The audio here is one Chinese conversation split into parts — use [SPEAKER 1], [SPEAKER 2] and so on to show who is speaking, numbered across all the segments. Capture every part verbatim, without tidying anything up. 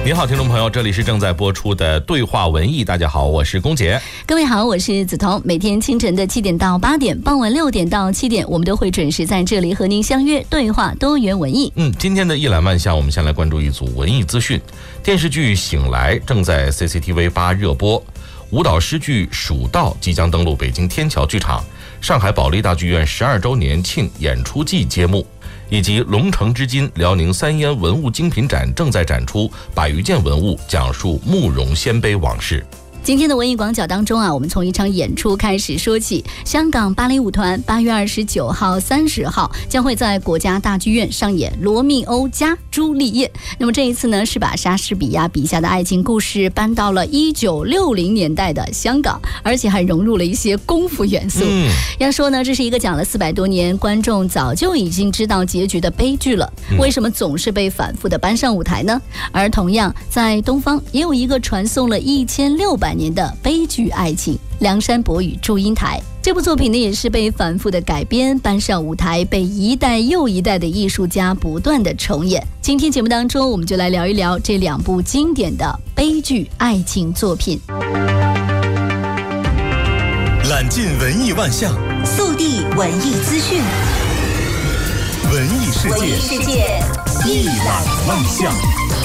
[SPEAKER 1] 你好，听众朋友，这里是正在播出的对话文艺。大家好，我是龚杰。
[SPEAKER 2] 各位好，我是梓潼。每天清晨的七点到八点，傍晚六点到七点，我们都会准时在这里和您相约对话多元文艺。
[SPEAKER 1] 嗯，今天的一览万象，我们先来关注一组文艺资讯。电视剧《醒来》正在 C C T V 八热播，舞蹈诗剧《蜀道》即将登陆北京天桥剧场，上海保利大剧院十二周年庆演出季揭幕。以及龙城之今辽宁三烟文物精品展正在展出百余件文物，讲述慕容鲜卑往事。
[SPEAKER 2] 今天的文艺广角当中啊，我们从一场演出开始说起。香港芭蕾舞团八月二十九号、三十号将会在国家大剧院上演《罗密欧加朱丽叶》。那么这一次呢，是把莎士比亚笔下的爱情故事搬到了一九六零年代的香港，而且还融入了一些功夫元素。嗯、要说呢，这是一个讲了四百多年，观众早就已经知道结局的悲剧了。为什么总是被反复的搬上舞台呢？而同样在东方也有一个传颂了一千六百年的悲剧爱情《梁山伯与祝英台》。这部作品呢，也是被反复的改编搬上舞台，被一代又一代的艺术家不断的重演。今天节目当中，我们就来聊一聊这两部经典的悲剧爱情作品。
[SPEAKER 3] 揽尽文艺万象，
[SPEAKER 4] 速递文艺资讯，
[SPEAKER 3] 文艺世界，
[SPEAKER 4] 文艺世界
[SPEAKER 3] 一览万象。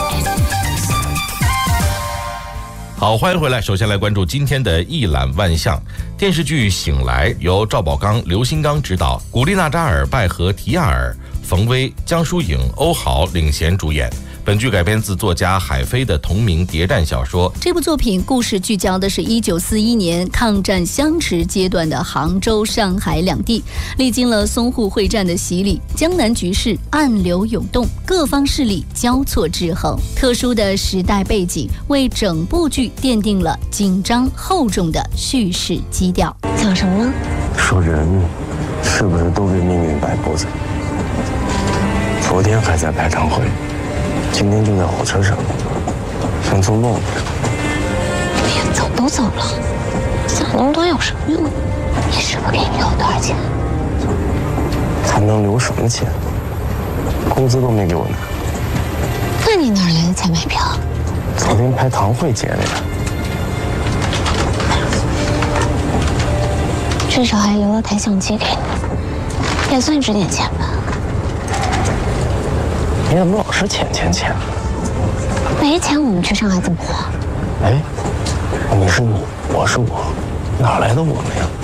[SPEAKER 1] 好，欢迎回来。首先来关注今天的一览万象。电视剧《醒来》由赵宝刚、刘新刚执导，古力娜扎尔、拜和提亚尔、冯威、江疏影、欧豪领衔主演。本剧改编自作家海飞的同名谍战小说。
[SPEAKER 2] 这部作品故事聚焦的是一九四一年抗战相持阶段的杭州、上海两地，历经了淞沪会战的洗礼，江南局势暗流涌动，各方势力交错制衡。特殊的时代背景为整部剧奠定了紧张厚重的叙事基调。
[SPEAKER 4] 讲什么呢？
[SPEAKER 5] 说人是不是都被命运摆脖子？昨天还在排堂会，今天就在火车上，像做梦。
[SPEAKER 4] 别走都走了，想那么多有什么用？你师傅给你留多少钱？
[SPEAKER 5] 还能留什么钱？工资都没给我拿。
[SPEAKER 4] 那你哪来的钱买票？
[SPEAKER 5] 昨天排堂会捡来的。
[SPEAKER 4] 至少还留了台相机给你，也算值点钱吧。
[SPEAKER 5] 你怎么老是钱钱钱？
[SPEAKER 4] 没钱我们去上海怎么活？
[SPEAKER 5] 哎，你是你，我是我，哪来的我们呀？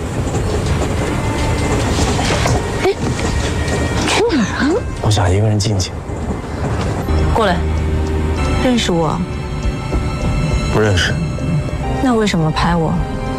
[SPEAKER 4] 哎，去哪儿啊？
[SPEAKER 5] 我想一个人静静。
[SPEAKER 6] 过来，认识我？
[SPEAKER 5] 不认识。
[SPEAKER 6] 那为什么拍我？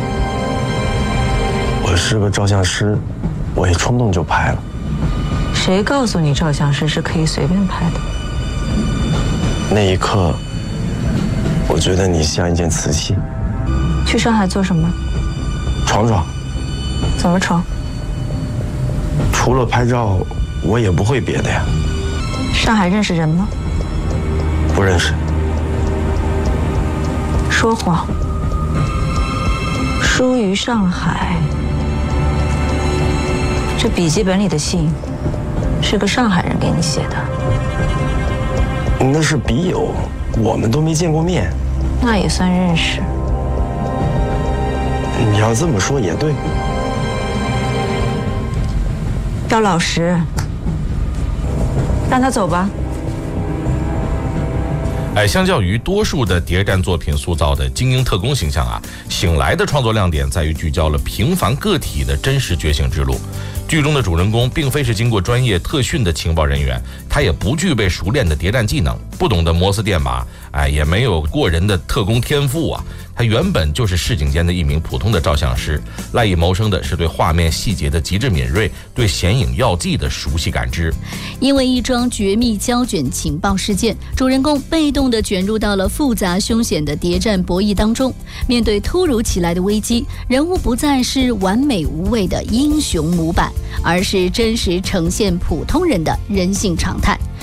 [SPEAKER 5] 我是个照相师，我一冲动就拍了。
[SPEAKER 6] 谁告诉你照相师是可以随便拍的？
[SPEAKER 5] 那一刻，我觉得你像一件瓷器。
[SPEAKER 6] 去上海做什么？
[SPEAKER 5] 闯闯。
[SPEAKER 6] 怎么闯？
[SPEAKER 5] 除了拍照，我也不会别的呀。
[SPEAKER 6] 上海认识人吗？
[SPEAKER 5] 不认识。
[SPEAKER 6] 说谎。疏于上海。这笔记本里的信是个上海人给你写的。
[SPEAKER 5] 那是笔友，我们都没见过面。
[SPEAKER 6] 那也算认识。
[SPEAKER 5] 你要这么说也对。
[SPEAKER 6] 要老实，让他走吧。
[SPEAKER 1] 哎，相较于多数的谍战作品塑造的精英特工形象啊，醒来的创作亮点在于聚焦了平凡个体的真实觉醒之路。剧中的主人公并非是经过专业特训的情报人员，他也不具备熟练的谍战技能，不懂得摩斯电码，哎，也没有过人的特工天赋啊。他原本就是市井间的一名普通的照相师，赖以谋生的是对画面细节的极致敏锐，对显影药剂的熟悉感知。
[SPEAKER 2] 因为一桩绝密胶卷情报事件，主人公被动地卷入到了复杂凶险的谍战博弈当中。面对突如其来的危机，人物不再是完美无畏的英雄模板，而是真实呈现普通人的人性常态。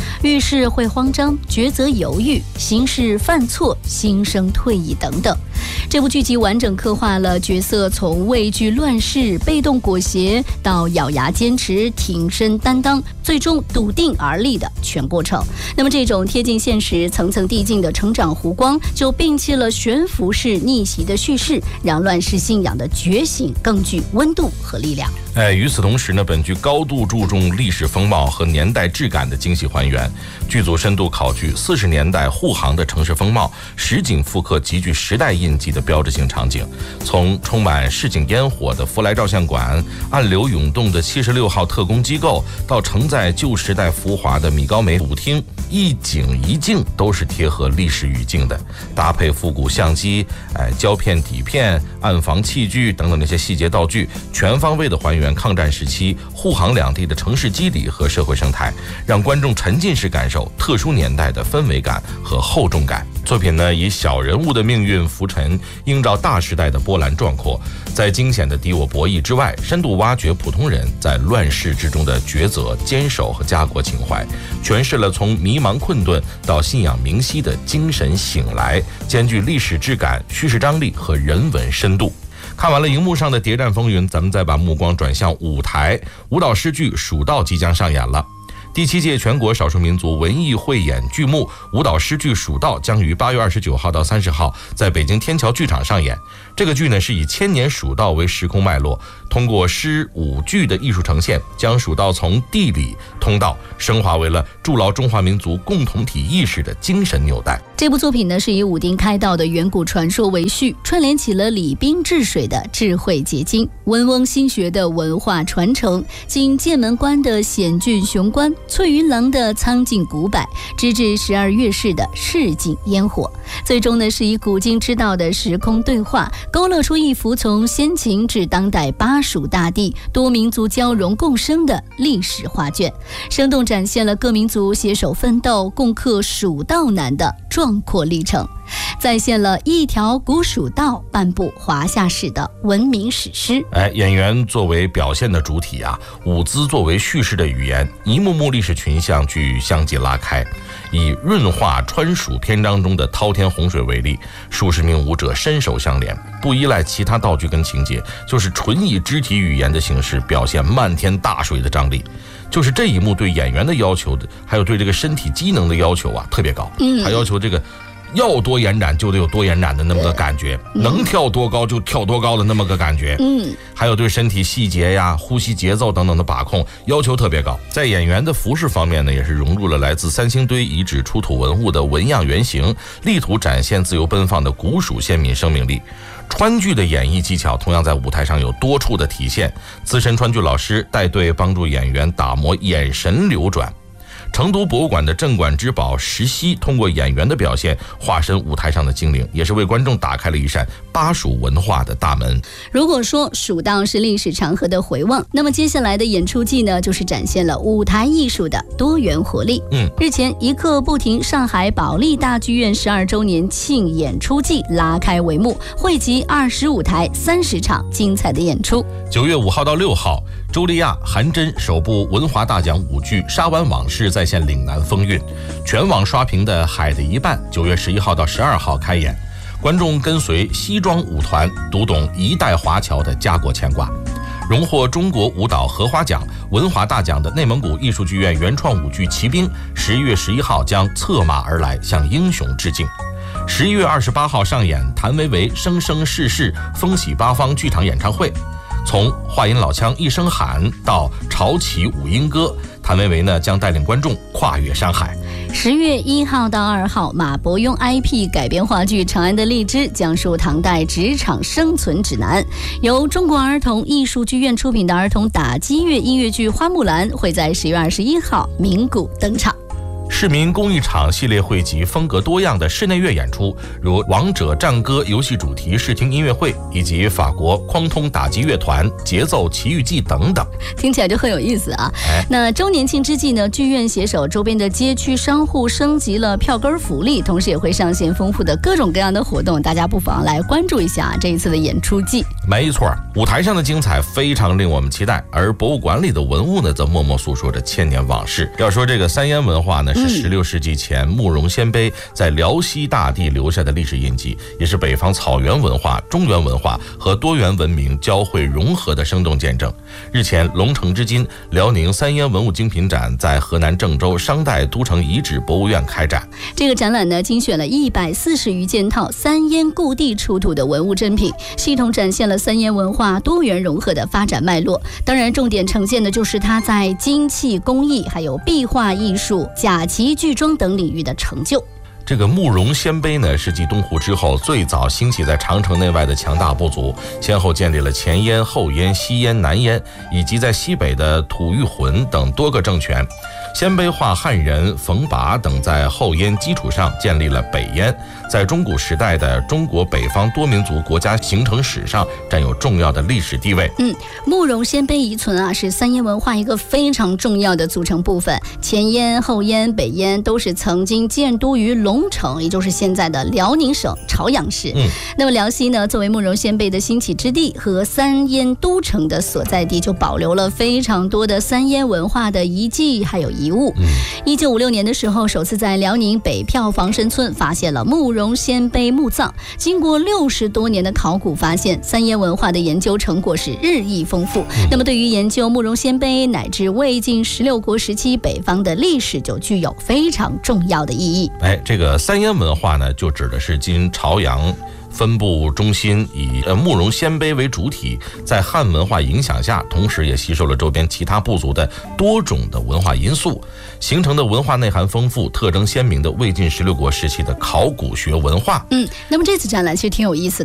[SPEAKER 2] 遇事会慌张，抉择犹豫，行事犯错，心生退意等等。这部剧集完整刻画了角色从畏惧乱世、被动裹挟到咬牙坚持、挺身担当，最终笃定而立的全过程。那么这种贴近现实、层层递进的成长弧光，就摒弃了悬浮式逆袭的叙事，让乱世信仰的觉醒更具温度和力量。
[SPEAKER 1] 哎，与此同时呢，本剧高度注重历史风貌和年代质感的精细还原，剧组深度考据四十年代沪杭的城市风貌，实景复刻极具时代印记的标志性场景，从充满市井烟火的福来照相馆、暗流涌动的七十六号特工机构，到承载旧时代浮华的米高梅舞厅，一景一镜都是贴合历史语境的，搭配复古相机、哎胶片底片、暗房器具等等那些细节道具，全方位的还原抗战时期沪杭两地的城市肌理和社会生态，让观众沉浸式感受特殊年代的氛围感和厚重感。作品呢，以小人物的命运浮沉映照大时代的波澜壮阔，在惊险的敌我博弈之外，深度挖掘普通人在乱世之中的抉择、坚守和家国情怀，诠释了从迷茫困顿到信仰明晰的精神醒来，兼具历史质感、叙事张力和人文深度。看完了荧幕上的谍战风云，咱们再把目光转向舞台，舞蹈诗剧《蜀道》即将上演了。第七届全国少数民族文艺汇演剧目舞蹈诗剧《蜀道》将于八月二十九号到三十号在北京天桥剧场上演。这个剧呢是以千年蜀道为时空脉络，通过诗舞剧的艺术呈现，将蜀道从地理通道升华为了筑牢中华民族共同体意识的精神纽带。
[SPEAKER 2] 这部作品呢是以武丁开道的远古传说为序，串联起了礼兵治水的智慧结晶，文翁心学的文化传承，经剑门关的险峻雄关，翠云廊的苍劲古柏，直至十二月市的市井烟火，最终呢是以古今之道的时空对话，勾勒出一幅从先秦至当代巴蜀大地多民族交融共生的历史画卷，生动展现了各民族携手奋斗共克蜀道难的壮阔历程，再现了一条古蜀道半部华夏史的文明史诗。
[SPEAKER 1] 哎，演员作为表现的主体啊，舞姿作为叙事的语言，一幕幕历史群像具相继拉开。以润化川蜀篇章中的滔天洪水为例，数十名舞者身手相连，不依赖其他道具跟情节，就是纯以肢体语言的形式表现漫天大水的张力。就是这一幕对演员的要求的，还有对这个身体机能的要求啊，特别高。嗯，他要求这个要多延展就得有多延展的那么个感觉，能跳多高就跳多高的那么个感觉。嗯，还有对身体细节呀、呼吸节奏等等的把控要求特别高。在演员的服饰方面呢，也是融入了来自三星堆遗址出土文物的纹样原型，力图展现自由奔放的古蜀先民生命力。川剧的演绎技巧同样在舞台上有多处的体现，资深川剧老师带队帮助演员打磨眼神流转。成都博物馆的镇馆之宝石溪通过演员的表现化身舞台上的精灵，也是为观众打开了一扇巴蜀文化的大门。
[SPEAKER 2] 如果说蜀道是历史长河的回望，那么接下来的演出季呢，就是展现了舞台艺术的多元活力。嗯，日前一刻不停上海保利大剧院十二周年庆演出季拉开帷幕，汇集二十五台三十场精彩的演出。
[SPEAKER 1] 九月五号到六号，周丽亚、韩真首部文华大奖舞剧《沙湾往事》再现岭南风韵，全网刷屏的《海的一半》九月十一号到十二号开演，观众跟随西装舞团读懂一代华侨的家国牵挂。荣获中国舞蹈荷花奖、文华大奖的内蒙古艺术剧院原创舞剧《骑兵》十一月十一号将策马而来，向英雄致敬。十一月二十八号上演谭维维生生世世风喜八方剧场演唱会，从话音老腔一声喊到潮起舞莺歌，谭维维呢将带领观众跨越山海。
[SPEAKER 2] 十月一号到二号，马伯庸 I P 改编话剧《长安的荔枝》，讲述唐代职场生存指南。由中国儿童艺术剧院出品的儿童打击乐音乐剧《花木兰》会在十月二十一号鸣鼓登场。
[SPEAKER 1] 市民公益场系列汇集风格多样的室内乐演出，如王者战歌游戏主题视听音乐会，以及法国匡通打击乐团节奏奇遇记等等，
[SPEAKER 2] 听起来就很有意思啊。
[SPEAKER 1] 哎、
[SPEAKER 2] 那周年庆之际呢，剧院携手周边的街区商户升级了票根福利，同时也会上线丰富的各种各样的活动，大家不妨来关注一下这一次的演出季。
[SPEAKER 1] 没错，舞台上的精彩非常令我们期待，而博物馆里的文物呢，则默默诉说着千年往事。要说这个三烟文化呢，是十六世纪前慕容鲜卑在辽西大地留下的历史印记，也是北方草原文化、中原文化和多元文明交汇融合的生动见证。日前，龙城之今辽宁三烟文物精品展在河南郑州商代都城遗址博物院开展。
[SPEAKER 2] 这个展览呢，精选了一百四十余件套三烟故地出土的文物珍品，系统展现了三烟文化多元融合的发展脉络。当然，重点呈现的就是它在金器工艺、还有壁画艺术、甲旗剧装等领域的成就。
[SPEAKER 1] 这个慕容鲜卑呢，是继东胡之后最早兴起在长城内外的强大部族，先后建立了前燕、后燕、西燕、南燕，以及在西北的吐谷浑等多个政权。鲜卑化汉人、冯拔等在后燕基础上建立了北燕，在中古时代的中国北方多民族国家形成史上占有重要的历史地位。
[SPEAKER 2] 嗯，慕容鲜卑遗存啊，是三燕文化一个非常重要的组成部分。前燕、后燕、北燕都是曾经建都于龙城，也就是现在的辽宁省朝阳市。
[SPEAKER 1] 嗯，
[SPEAKER 2] 那么辽西呢，作为慕容鲜卑的兴起之地和三燕都城的所在地，就保留了非常多的三燕文化的遗迹还有遗物。一九五六年的时候，首次在辽宁北票房山村发现了慕容鲜卑墓葬。经过六十多年的考古发现，三燕文化的研究成果是日益丰富。嗯、那么，对于研究慕容鲜卑乃至魏晋十六国时期北方的历史，就具有非常重要的意义。
[SPEAKER 1] 哎，这个三燕文化呢，就指的是今朝阳分部中心以呃慕容鲜卑为主体，在汉文化影响下，同时也吸收了周边其他部族的多种的文化因素，形成的文化内涵丰富、特征鲜明的魏晋十六国时期的考古学文化。
[SPEAKER 2] 嗯，那么这次展览其实挺有意思的。